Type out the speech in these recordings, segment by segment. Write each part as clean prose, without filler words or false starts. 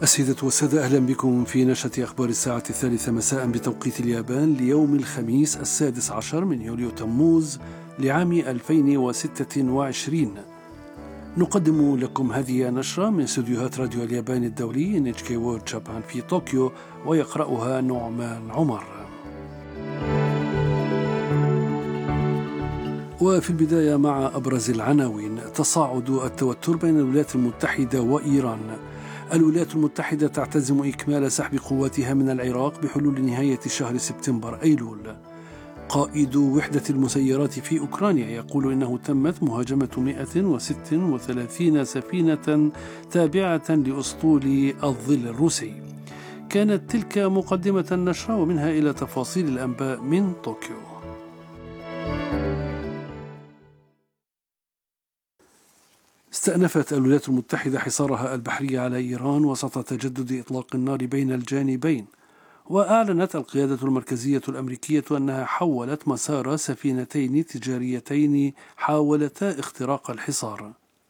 السيدة والسادة، أهلا بكم في نشرة أخبار الساعة 3 مساء بتوقيت اليابان ليوم الخميس 16 من يوليو تموز لعام 2026. نقدم لكم هذه النشرة من استديوهات راديو اليابان الدولي NHK World Japan في طوكيو، ويقرأها نعمان عمر. وفي البداية مع أبرز العناوين: تصاعد التوتر بين الولايات المتحدة وإيران. الولايات المتحدة تعتزم إكمال سحب قواتها من العراق بحلول نهاية شهر سبتمبر أيلول. قائد وحدة المسيرات في أوكرانيا يقول إنه تمت مهاجمة 136 سفينة تابعة لأسطول الظل الروسي. كانت تلك مقدمة النشرة، ومنها إلى تفاصيل الأنباء من طوكيو. استأنفت الولايات المتحدة حصارها البحري على إيران وسط تجدد إطلاق النار بين الجانبين، وأعلنت القيادة المركزية الأمريكية أنها حولت مسار سفينتين تجاريتين حاولتا اختراق الحصار.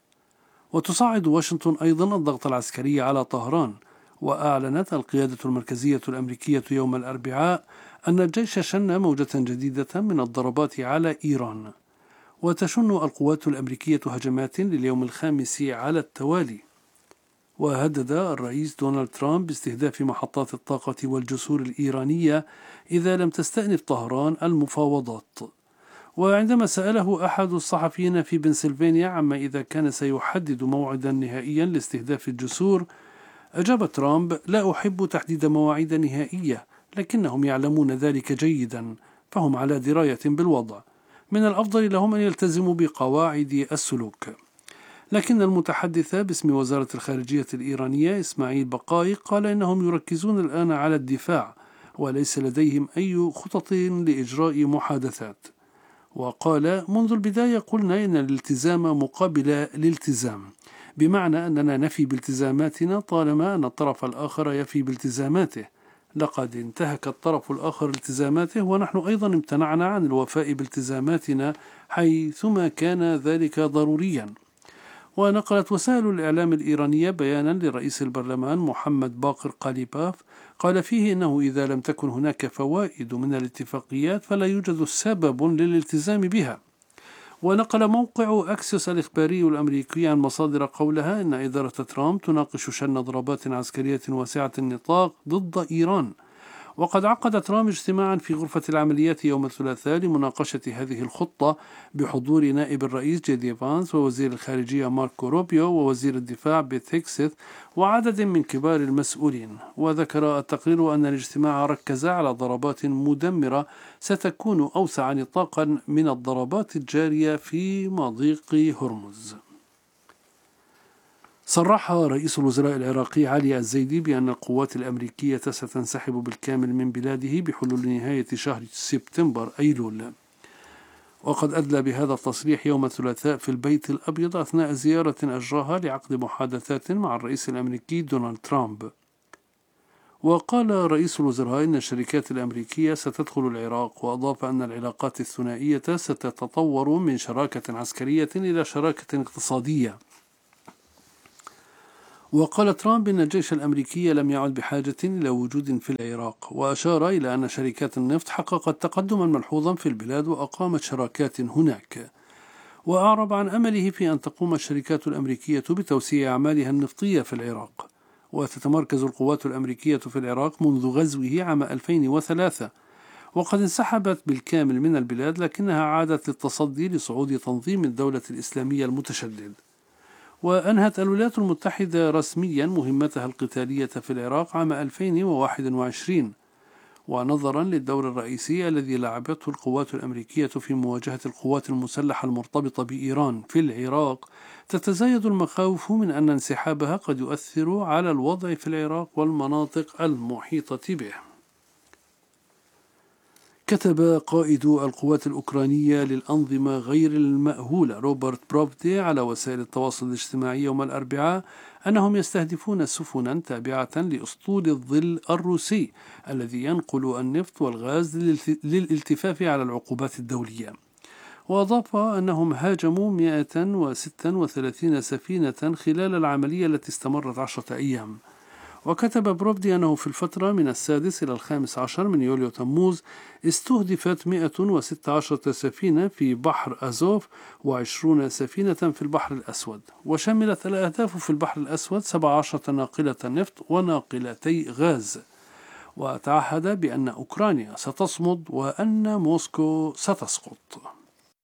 وتصاعد واشنطن أيضا الضغط العسكري على طهران، وأعلنت القيادة المركزية الأمريكية يوم الأربعاء أن الجيش شن موجة جديدة من الضربات على إيران. وتشن القوات الأمريكية هجمات لليوم الخامس على التوالي. وهدد الرئيس دونالد ترامب باستهداف محطات الطاقة والجسور الإيرانية إذا لم تستأنف طهران المفاوضات. وعندما سأله أحد الصحفيين في بنسلفانيا عما إذا كان سيحدد موعدا نهائيا لاستهداف الجسور، أجاب ترامب: لا أحب تحديد مواعيد نهائية، لكنهم يعلمون ذلك جيدا، فهم على دراية بالوضع. من الأفضل لهم أن يلتزموا بقواعد السلوك. لكن المتحدث باسم وزارة الخارجية الإيرانية إسماعيل بقاي قال إنهم يركزون الآن على الدفاع، وليس لديهم أي خطط لإجراء محادثات. وقال: منذ البداية قلنا إن الالتزام مقابل الالتزام، بمعنى أننا نفي بالتزاماتنا طالما أن الطرف الآخر يفي بالتزاماته. لقد انتهك الطرف الآخر التزاماته، ونحن أيضا امتنعنا عن الوفاء بالتزاماتنا حيثما كان ذلك ضروريا. ونقلت وسائل الإعلام الإيرانية بيانا لرئيس البرلمان محمد باقر قاليباف قال فيه إنه إذا لم تكن هناك فوائد من الاتفاقيات فلا يوجد سبب للالتزام بها. ونقل موقع أكسيوس الإخباري الأمريكي عن مصادر قولها إن إدارة ترامب تناقش شن ضربات عسكرية واسعة النطاق ضد إيران. وقد عقد ترامب اجتماعا في غرفة العمليات يوم الثلاثاء لمناقشة هذه الخطة بحضور نائب الرئيس جي فانس ووزير الخارجية ماركو روبيو ووزير الدفاع بيت هيكسيت وعدد من كبار المسؤولين. وذكر التقرير أن الاجتماع ركز على ضربات مدمرة ستكون أوسع نطاقا من الضربات الجارية في مضيق هرمز. صرح رئيس الوزراء العراقي علي الزيدي بأن القوات الأمريكية ستنسحب بالكامل من بلاده بحلول نهاية شهر سبتمبر أيلول. وقد أدلى بهذا التصريح يوم الثلاثاء في البيت الأبيض أثناء زيارة أجراها لعقد محادثات مع الرئيس الأمريكي دونالد ترامب. وقال رئيس الوزراء إن الشركات الأمريكية ستدخل العراق، وأضاف أن العلاقات الثنائية ستتطور من شراكة عسكرية إلى شراكة اقتصادية. وقال ترامب إن الجيش الأمريكي لم يعد بحاجة إلى وجود في العراق، وأشار إلى أن شركات النفط حققت تقدما ملحوظا في البلاد وأقامت شراكات هناك. وأعرب عن أمله في أن تقوم الشركات الأمريكية بتوسيع أعمالها النفطية في العراق. وتتمركز القوات الأمريكية في العراق منذ غزوه عام 2003، وقد انسحبت بالكامل من البلاد، لكنها عادت للتصدي لصعود تنظيم الدولة الإسلامية المتشدد. وأنهت الولايات المتحدة رسميا مهمتها القتالية في العراق عام 2021. ونظرا للدور الرئيسي الذي لعبته القوات الأمريكية في مواجهة القوات المسلحة المرتبطة بإيران في العراق، تتزايد المخاوف من أن انسحابها قد يؤثر على الوضع في العراق والمناطق المحيطة به. كتب قائد القوات الأوكرانية للأنظمة غير المأهولة روبرت بروفدي على وسائل التواصل الاجتماعي يوم الأربعاء أنهم يستهدفون سفنا تابعة لأسطول الظل الروسي الذي ينقل النفط والغاز للالتفاف على العقوبات الدولية. وأضاف أنهم هاجموا 136 سفينة خلال العملية التي استمرت 10 أيام. وكتب بروفدي أنه في الفترة من 6 إلى 15 من يوليو تموز استهدفت 116 سفينة في بحر أزوف و20 سفينة في البحر الأسود، وشملت الأهداف في البحر الأسود 17 ناقلة نفط وناقلتي غاز. وتعهد بأن أوكرانيا ستصمد وأن موسكو ستسقط.